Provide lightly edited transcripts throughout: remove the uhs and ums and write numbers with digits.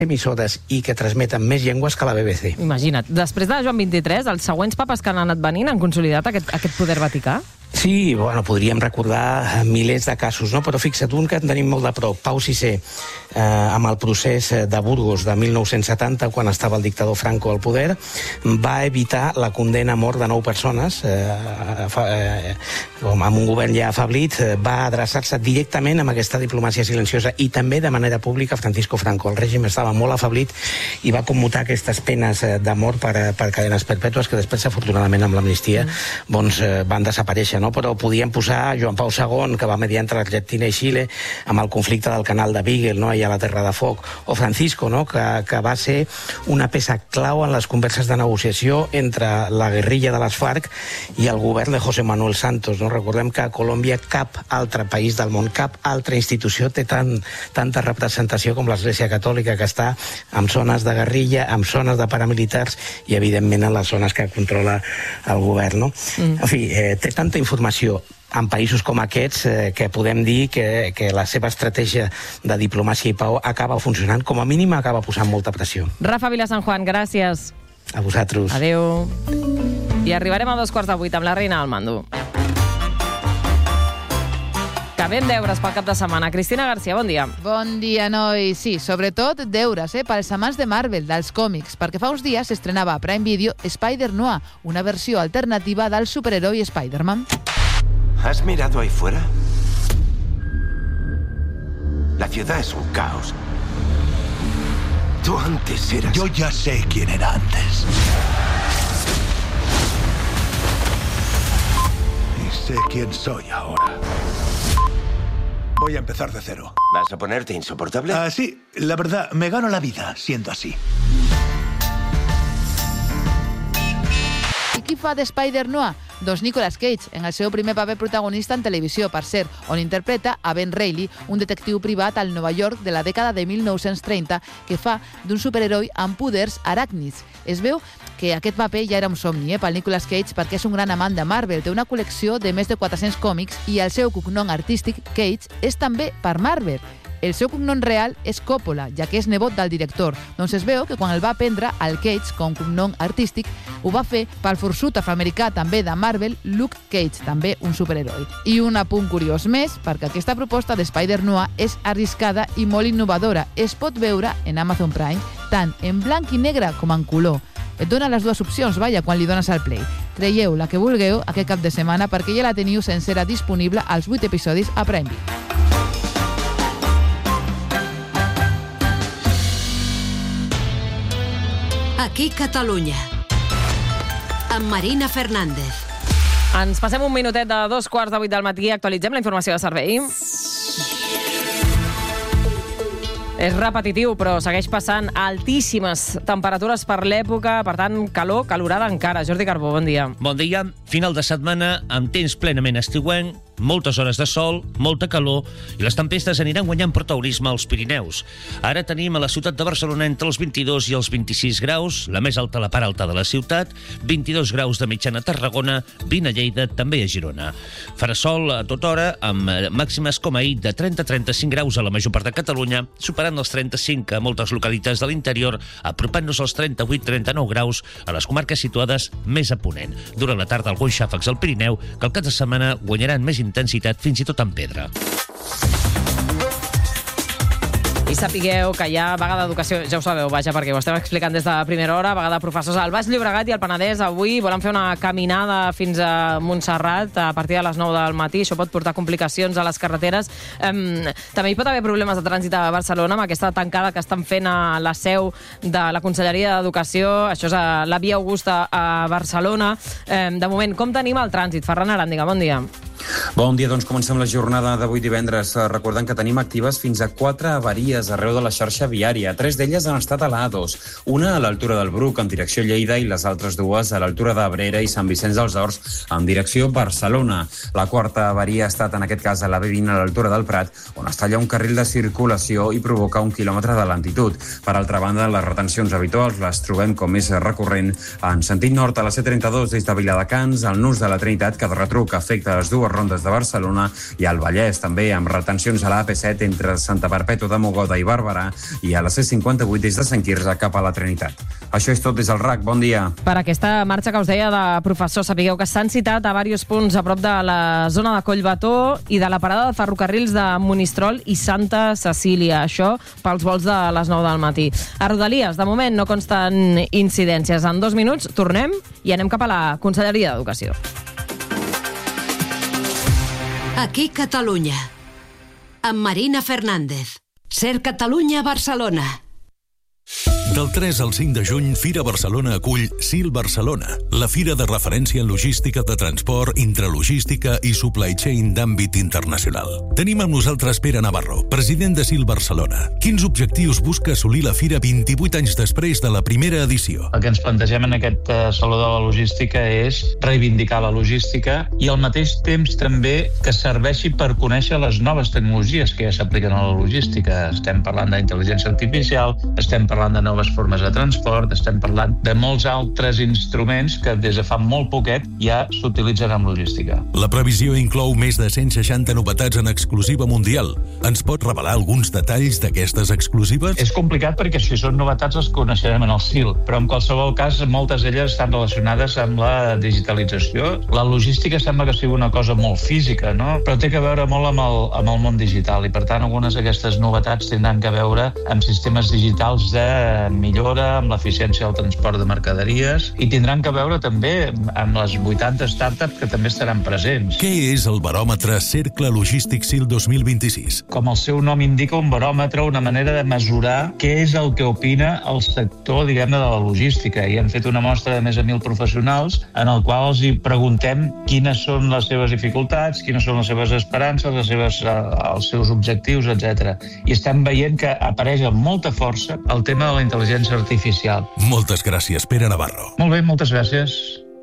emissores i que transmeten més llengües que la BBC. Imagina't. Després de Joan XXIII, els següents papes que han anat venint han consolidat aquest poder vaticà? Sí, bueno, podríem recordar milers de casos, no? Però fixa't, un que en tenim molt de prop, Pau VI, amb el procés de Burgos de 1970, quan estava el dictador Franco al poder, va evitar la condena a mort de 9 persones, amb un govern ja afeblit, va adreçar-se directament amb aquesta diplomàcia silenciosa i també de manera pública Francisco Franco. El règim estava molt afeblit i va commutar aquestes penes de mort per cadenes perpètues que després, afortunadament, amb l'amnistia, van desaparèixer, no? Però podíem posar Joan Pau II, que va mediar entre l'Argentina i Xile amb el conflicte del canal de Beagle, no? Allà a la Terra de Foc, o Francisco, no? que va ser una peça clau en les converses de negociació entre la guerrilla de les FARC i el govern de José Manuel Santos, no? Recordem que a Colòmbia cap altre país del món, cap altra institució té tanta representació com l'Església Catòlica, que està en zones de guerrilla, en zones de paramilitars i, evidentment, en les zones que controla el govern, no? En fi, té tanta informació en països com aquests que podem dir que la seva estratègia de diplomàcia i pau acaba funcionant, com a mínim acaba posant molta pressió. Rafa Vilasan Juan, gràcies. A vosaltres. Adéu. I arribarem a 7:45 amb la Reina del Mando. Acabem deures pel cap de setmana. Cristina García, bon dia. Bon dia, noi. Sí, sobretot deures, pels amants de Marvel, dels còmics, perquè fa uns dies s'estrenava a Prime Video Spider-Noir, una versió alternativa del superheroi Spider-Man. ¿Has mirado ahí fuera? La ciudad es un caos. Tú antes eras... Yo ya sé quién era antes. Y sé quién soy ahora. Voy a empezar de cero. ¿Vas a ponerte insoportable? Sí, la verdad, me gano la vida siendo así. I qui fa de Spider-Noir? Doncs Nicolas Cage, en el seu primer paper protagonista en televisió, per cert, on interpreta a Ben Reilly, un detectiu privat al Nova York de la dècada de 1930 que fa d'un superheroi amb poders aràcnids. Es veu que aquest paper ja era un somni pel Nicolas Cage perquè és un gran amant de Marvel, té una col·lecció de més de 400 còmics i el seu cognom artístic, Cage, és també per Marvel. El seu cognom real és Coppola, ja que és nebot del director. Doncs es veu que quan el va prendre el Cage com cognom artístic, ho va fer pel forçut afroamericà també de Marvel, Luke Cage, també un superheroi. I un apunt curiós més, perquè aquesta proposta de Spider-Noir és arriscada i molt innovadora. Es pot veure en Amazon Prime, tant en blanc i negre com en color. Et dona les dues opcions, quan li dones al play. Traieu la que vulgueu aquest cap de setmana perquè ja la teniu sencera disponible als 8 episodis a Prime Video. Aquí Catalunya, amb Marina Fernández. Ens passem un minutet de 7:45 del matí i actualitzem la informació de servei. És repetitiu, però segueix passant altíssimes temperatures per l'època, per tant, calorada encara. Jordi Carbó, bon dia. Bon dia. Final de setmana amb temps plenament estiuenc, moltes hores de sol, molta calor i les tempestes aniran guanyant protagonisme als Pirineus. Ara tenim a la ciutat de Barcelona entre els 22 i els 26 graus, la més alta a la part alta de la ciutat, 22 graus de mitjana a Tarragona, 20 a Lleida, també a Girona. Farà sol a tota hora, amb màximes com ahir de 30-35 graus a la major part de Catalunya, superant els 35 a moltes localitats de l'interior, apropant-nos als 38-39 graus a les comarques situades més a ponent. Durant la tarda, alguns xàfecs al Pirineu, que al cap de setmana guanyaran més intensitat, fins i tot en pedra. I sapigueu que hi ha vaga d'educació, ja ho sabeu, perquè ho estem explicant des de primera hora, vaga de professors al Baix Llobregat i al Penedès. Avui volen fer una caminada fins a Montserrat a partir de les 9 del matí. Això pot portar complicacions a les carreteres. També hi pot haver problemes de trànsit a Barcelona amb aquesta tancada que estan fent a la seu de la Conselleria d'Educació. Això és a la Via Augusta a Barcelona. De moment, com tenim el trànsit? Ferran Aràndiga, bon dia. Bon dia, doncs comencem la jornada d'avui divendres, recordant que tenim actives fins a 4 avaries arreu de la xarxa viària. 3 d'elles han estat a la A2, una a l'altura del Bruc, en direcció Lleida, i les altres 2 a l'altura d'Abrera i Sant Vicenç dels Horts, en direcció Barcelona. La quarta avaria ha estat, en aquest cas, a la B20, a l'altura del Prat, on es talla un carril de circulació i provoca 1 quilòmetre de lentitud. Per altra banda, les retencions habituals les trobem com més recurrent en sentit nord a la C32 des de Viladecans, al nus de la Trinitat, que de retruc afecta les dues rondes de Barcelona i al Vallès, també amb retencions a la AP7 entre Santa Perpètua de Mogoda i Barberà i a la C58 des de Sant Quirze cap a la Trinitat. Això és tot des del RAC. Bon dia. Per aquesta marxa que us deia de professors, sapigueu que s'han citat a diversos punts a prop de la zona de Collbató i de la parada de ferrocarrils de Monistrol i Santa Cecília. Això pels vols de les 9 del matí. A Rodalies, de moment, no consten incidències. En 2 minuts tornem i anem cap a la Conselleria d'Educació. Aquí Catalunya. Amb Marina Fernández. Ser Catalunya Barcelona. Del 3 al 5 de juny, Fira Barcelona acull SIL Barcelona, la fira de referència en logística de transport, intralogística i supply chain d'àmbit internacional. Tenim amb nosaltres Pere Navarro, president de SIL Barcelona. Quins objectius busca assolir la fira 28 anys després de la primera edició? El que ens plantegem en aquest Saló de la Logística és reivindicar la logística i al mateix temps també que serveixi per conèixer les noves tecnologies que ja s'apliquen a la logística. Estem parlant d'intel·ligència artificial, estem parlant de noves formes de transport, estem parlant de molts altres instruments que des de fa molt poquet ja s'utilitzen en logística. La previsió inclou més de 160 novetats en exclusiva mundial. Ens pot revelar alguns detalls d'aquestes exclusives? És complicat perquè si són novetats les coneixerem en el SIL, però en qualsevol cas moltes d'elles estan relacionades amb la digitalització. La logística sembla que sigui una cosa molt física, no? Però té que veure molt amb el món digital i per tant algunes d'aquestes novetats tindran que veure amb sistemes digitals de millora, amb l'eficiència del transport de mercaderies i tindran que veure també amb les 80 startups que també estaran presents. Què és el baròmetre Cercle Logístic SIL 2026? Com el seu nom indica, un baròmetre, una manera de mesurar què és el que opina el sector, diguem-ne, de la logística. I hem fet una mostra de més de 1.000 professionals en el qual els hi preguntem quines són les seves dificultats, quines són les seves esperances, els seus objectius, etc. I estem veient que apareix amb molta força el tema de la intel·ligència artificial. Moltes gràcies, Pere Navarro. Molt bé, moltes gràcies.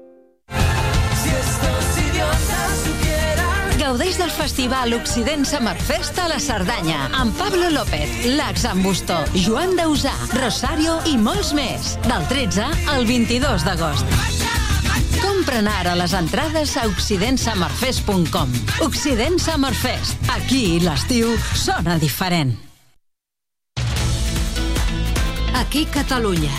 Gaudeix del festival Occident Summerfest a la Cerdanya amb Pablo López, Lax Ambustó, Joan Dausà, Rosario i molts més. Del 13 al 22 d'agost. Compra'n ara les entrades a occidentsummerfest.com. Occident Summerfest. Aquí l'estiu sona diferent. Aquí Catalunya.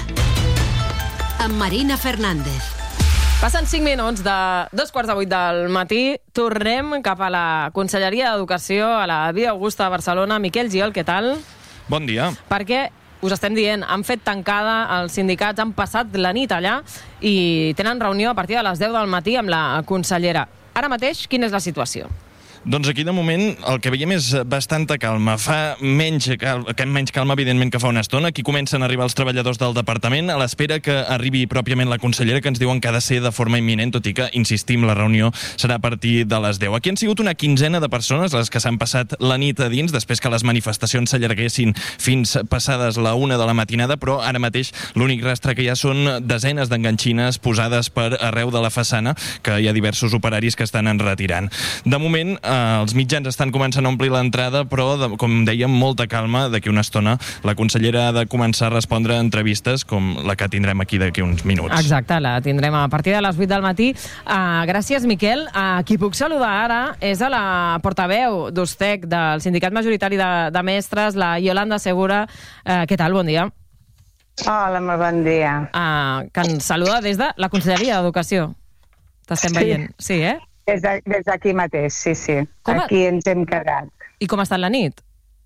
Amb Marina Fernández. Passen 5 minuts de 7:45 del matí. Tornem cap a la Conselleria d'Educació a la Via Augusta de Barcelona. Miquel Giol, què tal? Bon dia. Perquè us estem dient, han fet tancada, els sindicats han passat la nit allà i tenen reunió a partir de les 10 del matí amb la consellera. Ara mateix, quina és la situació? Doncs aquí, de moment, el que veiem és bastanta calma. Fa menys calma, evidentment, que fa una estona. Aquí comencen a arribar els treballadors del departament a l'espera que arribi pròpiament la consellera, que ens diuen que ha de ser de forma imminent, tot i que, insistim, la reunió serà a partir de les 10. Aquí han sigut una quinzena de persones les que s'han passat la nit a dins, després que les manifestacions s'allarguessin fins passades la 1 de la matinada, però ara mateix l'únic rastre que hi ha són desenes d'enganxines posades per arreu de la façana, que hi ha diversos operaris que estan enretirant. De moment, els mitjans estan començant a omplir l'entrada, però, com dèiem, molta calma. D'aquí una estona la consellera ha de començar a respondre a entrevistes com la que tindrem aquí d'aquí uns minuts. Exacte, la tindrem a partir de les 8 del matí. Gràcies, Miquel. Qui puc saludar ara és a la portaveu d'USTEC, del Sindicat Majoritari de Mestres, la Iolanda Segura. Què tal? Bon dia. Hola, molt bon dia. Que ens saluda des de la Conselleria d'Educació. T'estem veient. Sí, eh? Des d'aquí mateix, sí. Aquí ens hem quedat. I com ha estat la nit?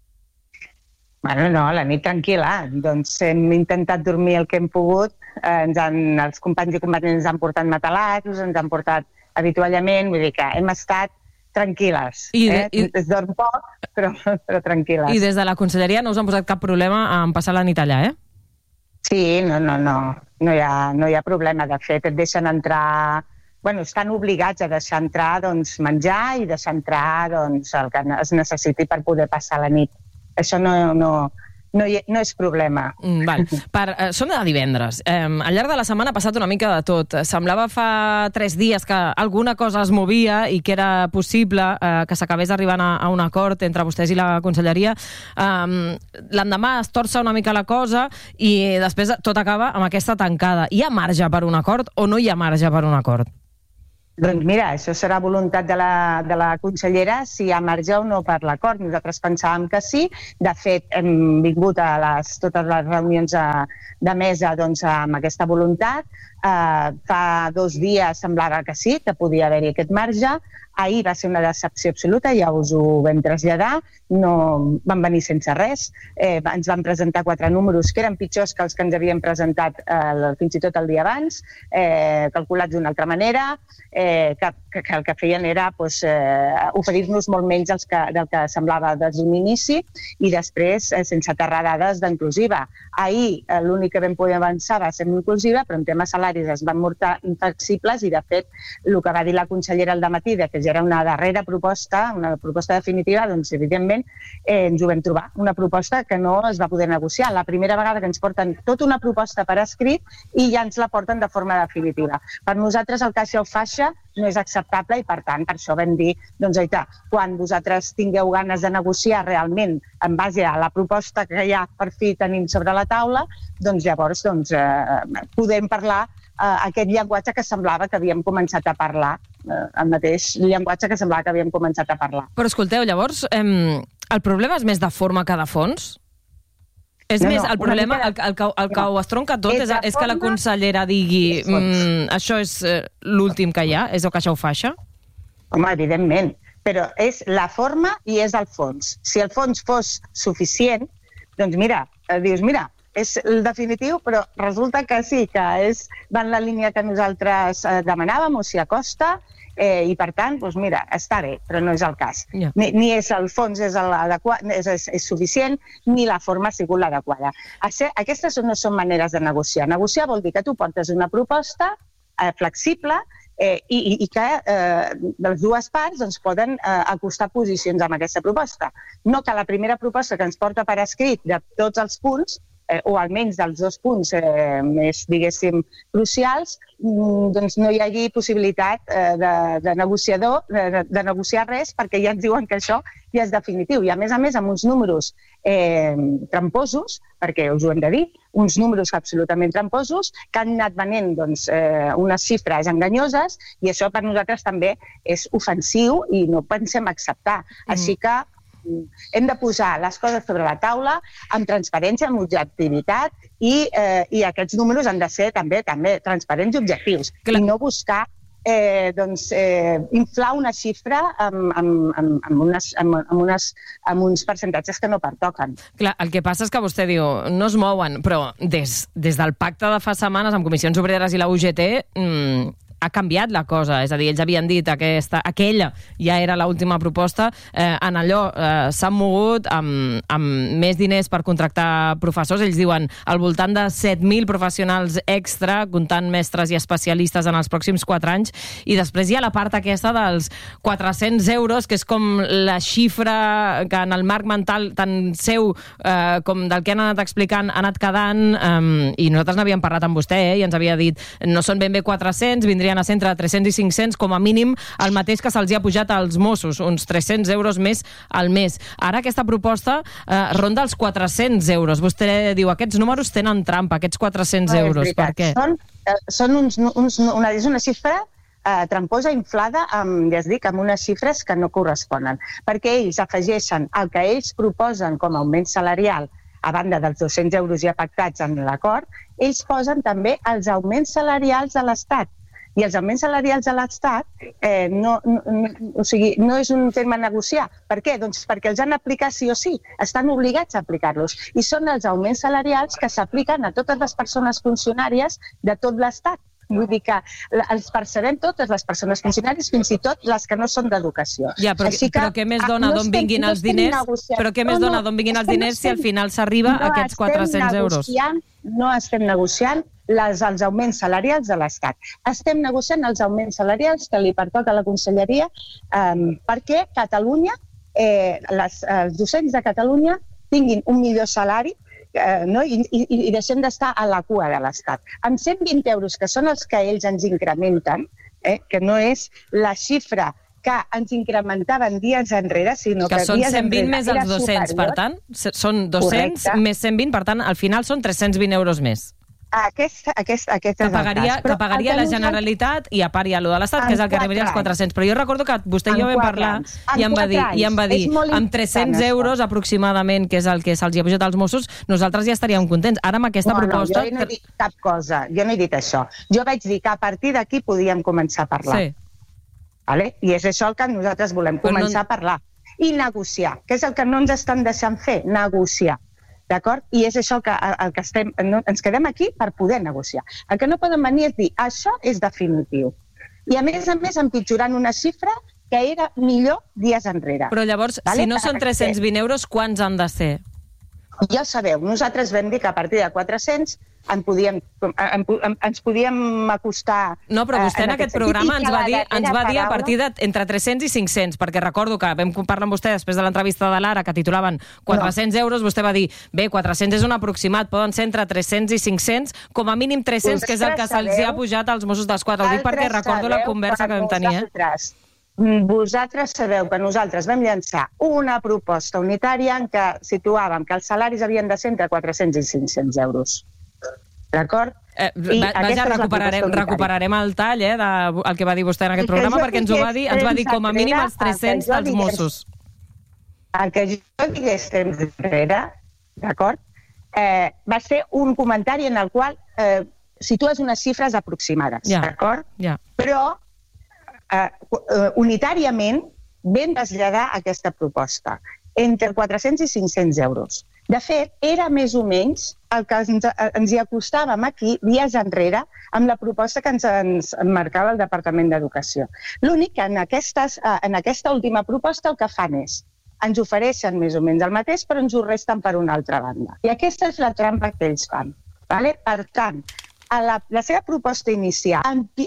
Bueno, no, la nit tranquil·la. Doncs hem intentat dormir el que hem pogut. Els companys i companyes ens han portat matalats, ens han portat avituallament, vull dir que hem estat tranquil·les. Es dorm poc, però tranquil·les. I des de la Conselleria no us han posat cap problema en passar la nit allà, eh? Sí, no hi ha problema. De fet, et deixen entrar... Bueno, estan obligats a deixar entrar menjar i deixar entrar el que es necessiti per poder passar la nit. Això no és problema. Som de divendres. Al llarg de la setmana ha passat una mica de tot. Semblava fa 3 dies que alguna cosa es movia i que era possible que s'acabés arribant a un acord entre vostès i la conselleria. L'endemà es torça una mica la cosa i després tot acaba amb aquesta tancada. Hi ha marge per un acord o no hi ha marge per un acord? Doncs mira, això serà voluntat de la consellera si hi ha marge o no per l'acord. Nosaltres pensàvem que sí. De fet, hem vingut a totes les reunions de mesa amb aquesta voluntat. Fa 2 dies semblava que sí, que podia haver-hi aquest marge. Ahir va ser una decepció absoluta, ja us ho vam traslladar, no van venir sense res. Ens van presentar 4 números que eren pitjors que els que ens havien presentat fins i tot el dia abans, calculats d'una altra manera, que el que feien era oferir-nos molt menys del que semblava des d'un inici i després sense aterrar dades d'inclusiva. Ahir l'únic que vam poder avançar va ser inclusiva, però en temes salaris es van mostrar inflexibles i de fet el que va dir la consellera al dematí que ja era una darrera proposta, una proposta definitiva, doncs evidentment ens ho vam trobar. Una proposta que no es va poder negociar. La primera vegada que ens porten tota una proposta per escrit i ja ens la porten de forma definitiva. Per nosaltres el caixa o faixa no és acceptable i per tant per això vam dir, doncs quan vosaltres tingueu ganes de negociar realment en base a la proposta que ja per fi tenim sobre la taula, doncs llavors podem parlar aquest llenguatge que semblava que havíem començat a parlar, el mateix llenguatge que semblava que havíem començat a parlar. Però escolteu, llavors, el problema és més de forma que de fons? És més, el problema, el que ho estronca tot és que la consellera digui això és l'últim que hi ha, és el caixa o faixa? Home, evidentment, però és la forma i és el fons. Si el fons fos suficient, doncs dius, és el definitiu, però resulta que sí, que va en la línia que nosaltres demanàvem o s'hi acosta i, per tant, està bé, però no és el cas. Ni és el fons és suficient, ni la forma ha sigut l'adequada. Aquestes no són maneres de negociar. Negociar vol dir que tu portes una proposta flexible i que les dues parts poden acostar posicions amb aquesta proposta. No que la primera proposta que ens porta per escrit de tots els punts o almenys dels 2 punts més, diguéssim, crucials, doncs no hi hagi possibilitat de negociar res perquè ja ens diuen que això ja és definitiu. I a més, amb uns números tramposos, perquè us ho hem de dir, uns números absolutament tramposos que han anat venent unes xifres enganyoses i això per nosaltres també és ofensiu i no pensem acceptar. Així que hem de posar les coses sobre la taula amb transparència, amb objectivitat i aquests números han de ser també transparents i objectius i no buscar inflar una xifra amb uns percentatges que no pertoquen. Clar, el que passa és que vostè diu no es mouen, però des del pacte de fa setmanes amb Comissions Obreres i la UGT ha canviat la cosa, és a dir, ells havien dit aquella ja era l'última proposta, en allò s'han mogut amb més diners per contractar professors, ells diuen al voltant de 7.000 professionals extra, comptant mestres i especialistes en els pròxims 4 anys, i després hi ha la part aquesta dels 400 euros, que és com la xifra que en el marc mental tant seu com del que han anat explicant ha anat quedant, i nosaltres n'havíem parlat amb vostè, i ens havia dit no són ben bé 400, vindrien a ser entre 300 i 500, com a mínim el mateix que se'ls ha pujat als Mossos, uns 300 euros més al mes. Ara aquesta proposta ronda els 400 euros. Vostè diu, aquests números tenen trampa, aquests 400 euros. Per què? És una xifra tramposa, inflada, ja es dic, amb unes xifres que no corresponen. Perquè ells afegeixen el que ells proposen com a augment salarial a banda dels 200 euros ja pactats en l'acord, ells posen també els augments salarials de l'Estat. I els augments salarials de l'Estat no és un tema a negociar. Per què? Doncs perquè els han d'aplicar sí o sí. Estan obligats a aplicar-los. I són els augments salarials que s'apliquen a totes les persones funcionàries de tot l'Estat. Vull dir que els percebem totes les persones funcionàries, fins i tot les que no són d'educació. Ja, però què més dona d'on vinguin els diners? Però què més dona d'on vinguin els diners si al final s'arriba a aquests 400 euros? No estem negociant els augments salarials de l'Estat. Estem negociant els augments salarials que li pertoca a la Conselleria perquè Catalunya, els docents de Catalunya tinguin un millor salari i deixem d'estar a la cua de l'Estat. Amb 120 euros, que són els que ells ens incrementen, que no és la xifra que ens incrementaven dies enrere, sinó que són dies 120 més els 200, per tant, són 200 més 120, per tant, al final són 320 euros més. que pagaria la Generalitat i a part hi ha allò de l'Estat, que és el que arribaria als 400. Però jo recordo que vostè i jo vam parlar i em va dir amb 300 euros aproximadament, que és el que se'ls ha pujat als Mossos, nosaltres ja estaríem contents. Ara amb aquesta proposta... Jo no he dit cap cosa, jo no he dit això. Jo vaig dir que a partir d'aquí podíem començar a parlar. Sí. I és això el que nosaltres volem, començar a parlar i negociar, que és el que no ens estan deixant fer, negociar. D'acord? I és això el que estem... Ens quedem aquí per poder negociar. El que no poden venir és dir, això és definitiu. I a més, empitjorant una xifra que era millor dies enrere. Però llavors, si no són 320 euros, quants han de ser? Ja ho sabeu, nosaltres vam dir que a partir de 400 ens podíem acostar... No, però vostè en aquest programa ens va dir a partir entre 300 i 500, perquè recordo que vam parlar amb vostè després de l'entrevista de l'Ara, que titulaven 400 euros, vostè va dir, bé, 400 és un aproximat, poden ser entre 300 i 500, com a mínim 300, que és el que se'ls ha pujat als Mossos d'Esquadra. Ho dic perquè recordo la conversa que vam tenir, Vosaltres sabeu que nosaltres vam llançar una proposta unitària en què situàvem que els salaris havien de ser entre 400 i 500 euros. D'acord? Vaja, recuperarem el tall, del que va dir vostè en aquest programa, perquè ens va dir com a mínim els 300 dels Mossos. El que jo digués temps enrere, d'acord? Va ser un comentari en el qual situes unes xifres aproximades, d'acord? Però unitàriament vam traslladar aquesta proposta entre 400 i 500 euros. De fet, era més o menys el que ens hi acostàvem aquí dies enrere amb la proposta que ens marcava el Departament d'Educació. L'únic que en aquesta última proposta el que fan és ens ofereixen més o menys el mateix, però ens ho resten per una altra banda. I aquesta és la trampa que ells fan. Per tant, la seva proposta inicial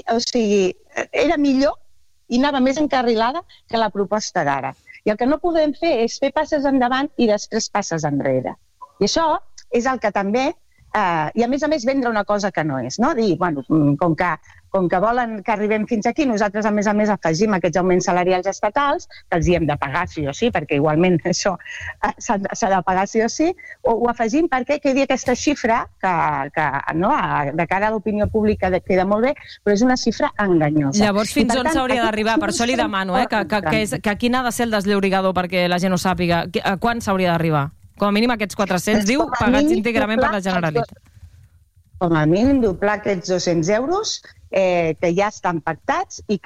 era millor i anava més encarrilada que la proposta d'ara. I el que no podem fer és fer passes endavant i després passes enrere. I això és el que també... I a més vendre una cosa que no és, no? Dir, bueno, com que volen que arribem fins aquí, nosaltres a més afegim aquests augments salarials estatals, que els hi hem de pagar sí o sí, perquè igualment això s'ha de pagar sí o sí, ho afegim perquè quedi aquesta xifra que de cara a l'opinió pública queda molt bé, però és una xifra enganyosa. Llavors, fins on s'hauria d'arribar? Per això li demano que quin ha de ser el desllorigador perquè la gent ho sàpiga. A quan s'hauria d'arribar? Com a mínim aquests 400, diu, pagats íntegrament per la Generalitat. Com a mínim doblar aquests 200 euros que ja estan pactats i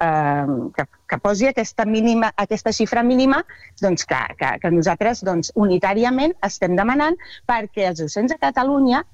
que posi aquesta xifra mínima que nosaltres unitàriament estem demanant perquè els docents de Catalunya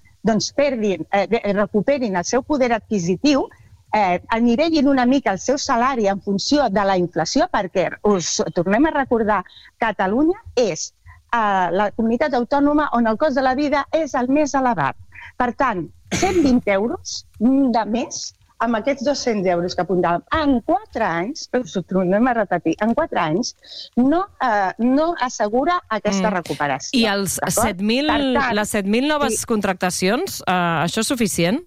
recuperin el seu poder adquisitiu, anirellin una mica el seu salari en funció de la inflació, perquè us tornem a recordar, Catalunya és la comunitat autònoma on el cost de la vida és el més elevat. Per tant, 120 euros de més amb aquests 200 euros que apuntàvem en 4 anys, us ho tornem a repetir, en 4 anys no assegura aquesta recuperació. I les 7.000 noves contractacions, això és suficient?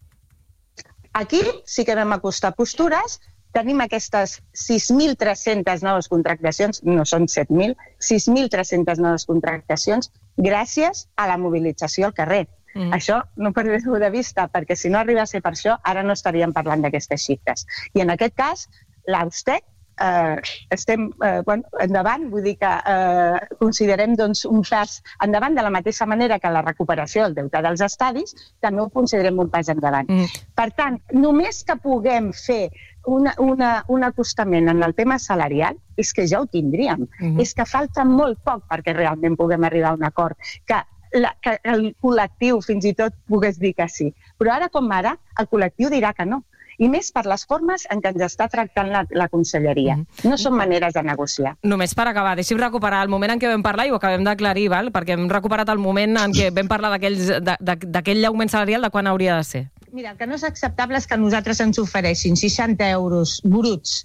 Aquí sí que vam acostar postures. Tenim aquestes 6.300 noves contractacions, no són 7.000, 6.300 noves contractacions gràcies a la mobilització al carrer. Això no perdeu de vista, perquè si no arriba a ser per això, ara no estaríem parlant d'aquestes xifres. I en aquest cas, l'Austec, estem endavant, vull dir que considerem un pas endavant de la mateixa manera que la recuperació del deute dels estadis, també ho considerem un pas endavant. Per tant, només que puguem fer un acostament en el tema salarial, és que ja ho tindríem. És que falta molt poc perquè realment puguem arribar a un acord, que el col·lectiu fins i tot pogués dir que sí. Però ara com ara, el col·lectiu dirà que no. I més per les formes en què ens està tractant la conselleria. No són maneres de negociar. Només per acabar, deixi'm recuperar el moment en què vam parlar i ho acabem d'aclarir, perquè hem recuperat el moment en què vam parlar d'aquell augment salarial, de quan hauria de ser. Mira, el que no és acceptable és que nosaltres ens ofereixin 60 euros bruts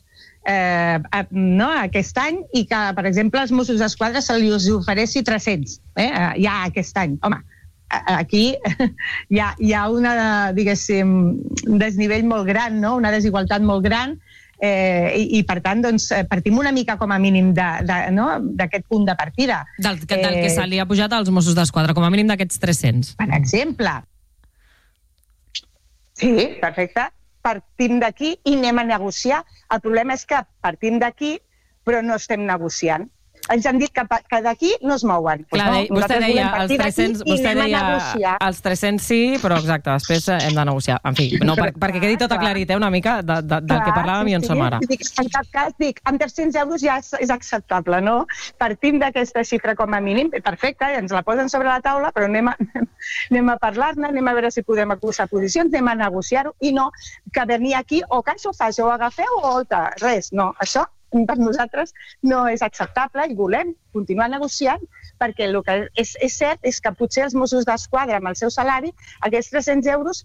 aquest any i que, per exemple, als Mossos d'Esquadra se li ofereixi 300 ja aquest any. Home, aquí hi ha un desnivell molt gran, una desigualtat molt gran i per tant partim una mica com a mínim d'aquest punt de partida. Del que se li ha pujat als Mossos d'Esquadra, com a mínim d'aquests 300. Per exemple. Sí, perfecte. Partim d'aquí i anem a negociar. El problema és que partim d'aquí, però no estem negociant. Ens han dit que d'aquí no es mouen. Clar, vostè deia els 300 sí, però exacte, després hem de negociar. En fi, no, perquè quedi tot aclarit una mica del que parlàvem i on som ara. En cap cas, amb 300 euros ja és acceptable, no? Partim d'aquesta xifra com a mínim, perfecte, ens la posen sobre la taula, però anem a parlar-ne, anem a veure si podem acusar posicions, anem a negociar-ho, i no que venir aquí o que això faci, o agafeu o res, no, això per nosaltres no és acceptable i volem continuar negociant perquè el que és cert és que potser els Mossos d'Esquadra amb el seu salari, aquests 300 euros,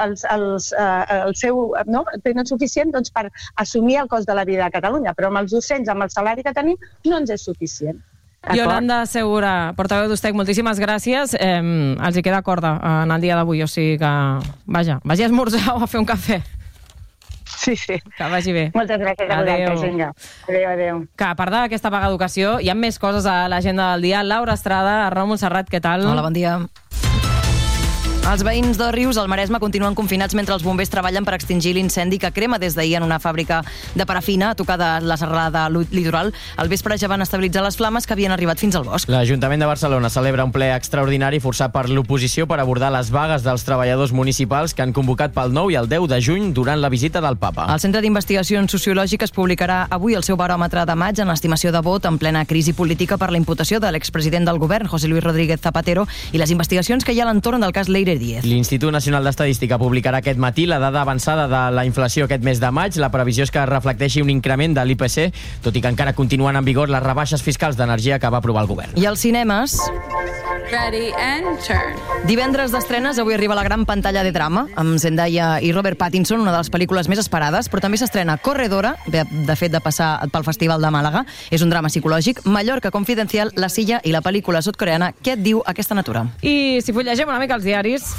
tenen suficient per assumir el cost de la vida a Catalunya, però amb els docents, amb el salari que tenim, no ens és suficient. Yolanda Segura, portaveu d'Ustec, moltíssimes gràcies. Els hi queda corda en el dia d'avui, o sigui que, vagi a esmorzar o a fer un cafè. Sí. Que vagi bé. Moltes gràcies a vosaltres, vinga. Adéu. Que a part d'aquesta vaga d'educació, hi ha més coses a l'agenda del dia. Laura Estrada, Arnau Montserrat, què tal? Hola, bon dia. Els veïns d'Òrrius, al Maresme, continuen confinats mentre els bombers treballen per extingir l'incendi que crema des d'ahir en una fàbrica de parafina a tocar de la serralada litoral. Al vespre ja van estabilitzar les flames que havien arribat fins al bosc. L'Ajuntament de Barcelona celebra un ple extraordinari forçat per l'oposició per abordar les vagues dels treballadors municipals que han convocat pel 9 i el 10 de juny durant la visita del Papa. El Centre d'Investigacions Sociològiques publicarà avui el seu baròmetre de maig en l'estimació de vot en plena crisi política per la imputació de l'expresident del govern, José Luis Rodríguez Zapatero, i les investigacions que hi ha a l'entorn del cas Leire Díez. L'Institut Nacional d'Estadística publicarà aquest matí la dada avançada de la inflació aquest mes de maig. La previsió és que reflecteixi un increment de l'IPC, tot i que encara continuen en vigor les rebaixes fiscals d'energia que va aprovar el govern. I als cinemes... Ready and turn. Divendres d'estrenes, avui arriba la gran pantalla de drama, amb Zendaya i Robert Pattinson, una de les pel·lícules més esperades, però també s'estrena Corredora, de fet de passar pel Festival de Màlaga. És un drama psicològic. Mallorca Confidencial, La Silla i la pel·lícula sud-coreana Què et diu aquesta natura? I si fullegem una mica els diaris...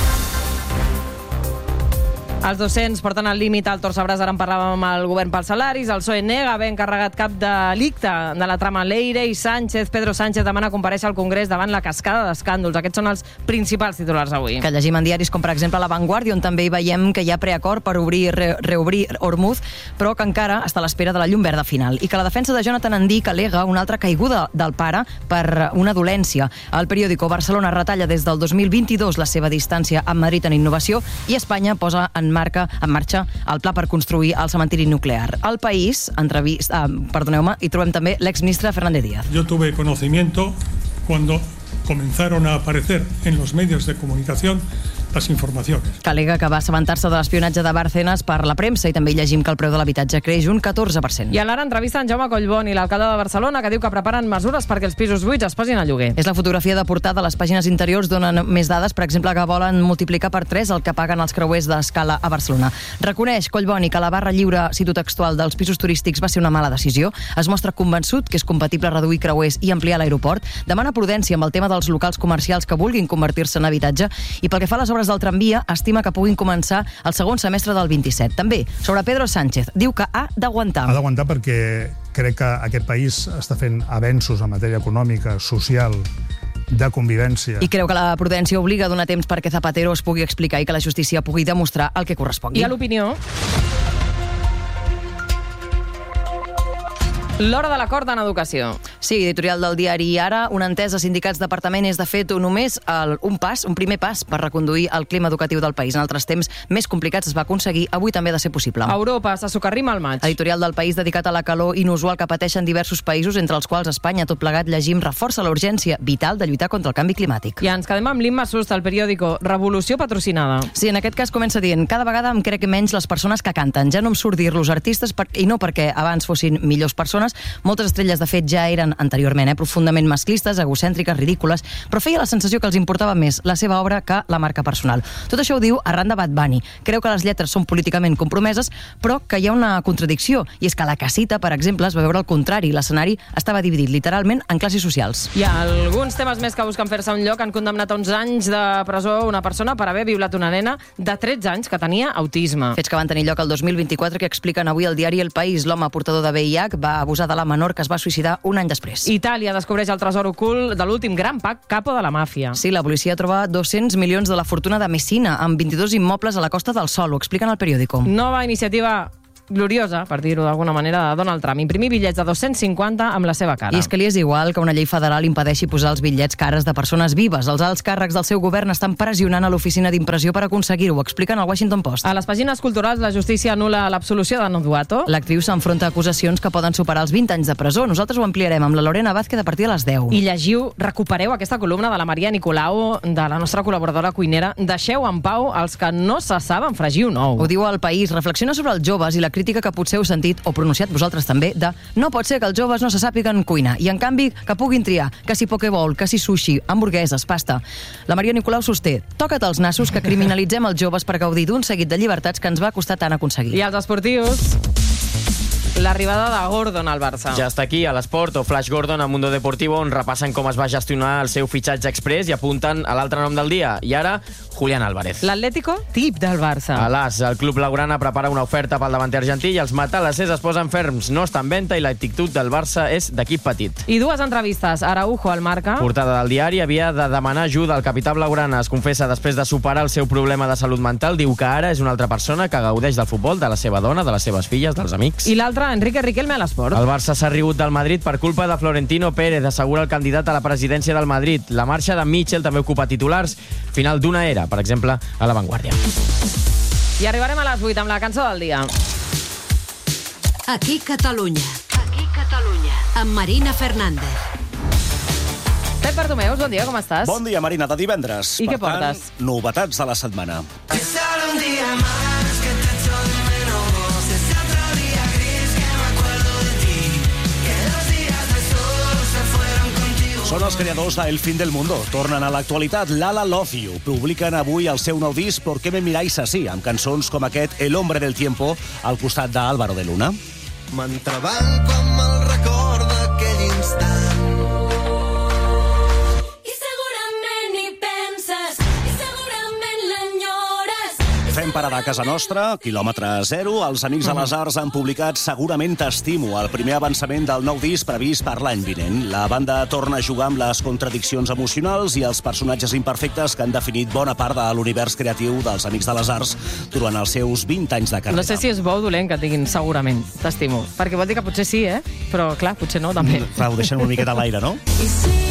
Els docents porten al límit al Torcebràs, ara en parlàvem amb el govern pels salaris, el PSOE nega haver encarregat cap delicte de la trama Leire i Pedro Sánchez demana comparèixer al Congrés davant la cascada d'escàndols. Aquests són els principals titulars avui. Que llegim en diaris com, per exemple, La Vanguardia, on també hi veiem que hi ha preacord per reobrir Hormuz, però que encara està a l'espera de la llum verda final. I que la defensa de Jonathan Andic alega una altra caiguda del pare per una dolència. El periòdico Barcelona retalla des del 2022 la seva distància amb Madrid en innovació i Espanya posa en marxa el pla per construir el cementiri nuclear. Al País, hi trobem també l'exministre Fernández Díaz. Yo tuve conocimiento cuando comenzaron a aparecer en los medios de comunicación les informacions. Que alega que va assabentar-se de l'espionatge de Bárcenas per la premsa i també llegim que el preu de l'habitatge creix un 14%. I a l'ara entrevista en Jaume Collboni, l'alcalde de Barcelona, que diu que preparen mesures perquè els pisos buits es posin a lloguer. És la fotografia de portada. Les pàgines interiors donen més dades, per exemple, que volen multiplicar per 3 el que paguen els creuers d'escala a Barcelona. Reconeix Collboni que la barra lliure, cito textual, dels pisos turístics va ser una mala decisió. Es mostra convençut que és compatible reduir creuers i ampliar l'aeroport. Demana prudència amb el tema dels locals comercials que vulguin convertir-se en habitatge i pel que fa a les obres del tramvia, estima que puguin començar el segon semestre del 27. També, sobre Pedro Sánchez, diu que ha d'aguantar. Ha d'aguantar perquè crec que aquest país està fent avenços en matèria econòmica, social, de convivència. I creu que la prudència obliga a donar temps perquè Zapatero es pugui explicar i que la justícia pugui demostrar el que correspongui. I a l'opinió? L'hora de l'acord en educació. Sí, editorial del diari Ara. Una entesa sindicats d'apartament és, de fet, només un primer pas per reconduir el clima educatiu del país. En altres temps més complicats es va aconseguir. Avui també ha de ser possible. Europa s'assocarrima al maig. Editorial del País dedicat a la calor inusual que pateixen diversos països, entre els quals Espanya. Tot plegat llegim reforça la urgència vital de lluitar contra el canvi climàtic. I ens quedem amb l'Imma Sust, al periòdico Revolució patrocinada. Sí, en aquest cas comença dient: cada vegada em crec menys les persones que canten. Ja no em surt dir-los artistes i no perquè abans fossin millors persones. Moltes estrelles, de fet, ja eren anteriorment profundament masclistes, egocèntriques, ridícules, però feia la sensació que els importava més la seva obra que la marca personal. Tot això ho diu arran de Bad Bunny. Creu que les lletres són políticament compromeses, però que hi ha una contradicció, i és que la casita, per exemple, es va veure el contrari. L'escenari estava dividit literalment en classes socials. Hi ha alguns temes més que busquen fer-se un lloc. Han condemnat a 11 anys de presó una persona per haver violat una nena de 13 anys que tenia autisme. Fets que van tenir lloc el 2024 que expliquen avui al diari El País. L'home portador de VIH va abusar de la menor que es va suïcidar un any després. després. Itàlia descobreix el tresor ocult de l'últim gran capo de la màfia. Sí, la policia troba 200 milions de la fortuna de Messina, amb 22 immobles a la Costa del Sol. Ho expliquen al periòdico. Nova iniciativa gloriosa, per dir-ho d'alguna manera, de Donald Trump. Imprimir bitllets de 250 amb la seva cara. I és que li és igual que una llei federal impedeixi posar els bitllets cares de persones vives. Els alts càrrecs del seu govern estan pressionant a l'oficina d'impressió per aconseguir-ho. Ho expliquen al Washington Post. A les pàgines culturals, la justícia anul·la l'absolució de Noduato. L'actriu s'enfronta a acusacions que poden superar els 20 anys de presó. Nosaltres ho ampliarem amb la Lorena Vázquez a partir de les 10. I recupereu aquesta columna de la Maria Nicolau, de la nostra col·laboradora cuinera. Deixeu en pau els que no se saben fregir un ou. Ho diu El País. Reflexiona sobre els joves i la crítica que potser heu sentit o pronunciat vosaltres també de no pot ser que els joves no se sàpiguen cuinar i en canvi que puguin triar que si pokeball, que si sushi, hamburgueses, pasta. La Maria Nicolau sosté: toca't els nassos que criminalitzem els joves per gaudir d'un seguit de llibertats que ens va costar tant aconseguir. I els esportius... L'arribada de Gordon al Barça. Ja està aquí, a l'Esport, o Flash Gordon a Mundo Deportivo, on repassen com es va gestionar el seu fitxatge express i apunten a l'altre nom del dia. I ara, Julián Álvarez. L'Atlético tip del Barça. A l'AS, el club blaugrana prepara una oferta pel davanter argentí i els matalassers es posen ferms. No està en venda i l'actitud del Barça és d'equip petit. I dues entrevistes. Araujo al Marca. Portada del diari, havia de demanar ajuda al capità blaugrana. Es confessa després de superar el seu problema de salut mental. Diu que ara és una altra persona que gaudeix del futbol, de la seva dona, de les seves filles, dels amics. I l'altre, Enrique Riquelme a l'Esport. El Barça s'ha rigut del Madrid per culpa de Florentino Pérez, assegura el candidat a la presidència del Madrid. La marxa de Mitchell també ocupa titulars. Final d'una era, per exemple, a La Vanguardia. I arribarem a les 8 amb la cançó del dia. Aquí Catalunya. Aquí Catalunya. Amb Marina Fernández. Pep Bartomeus, bon dia, com estàs? Bon dia, Marina, de divendres. I què portes? Novetats de la setmana. Són els creadors de El Fin del Mundo. Tornen a l'actualitat. Lala Love You. Publiquen avui el seu nou disc ¿Por qué me miráis así? Amb cançons com aquest El hombre del tiempo al costat d'Álvaro de Luna. M'entrebanco amb el record d'aquell instant. I segurament hi penses, i segurament l'enyores. Fem parada a casa nostra, quilòmetre zero. Els Amics de les Arts han publicat Segurament t'estimo, el primer avançament del nou disc previst per l'any vinent. La banda torna a jugar amb les contradiccions emocionals i els personatges imperfectes que han definit bona part de l'univers creatiu dels Amics de les Arts durant els seus 20 anys de carrera. No sé si és bo o dolent que et diguin segurament t'estimo, perquè vol dir que potser sí, però clar, potser no, també. Clar, ho deixen una miqueta a l'aire, no?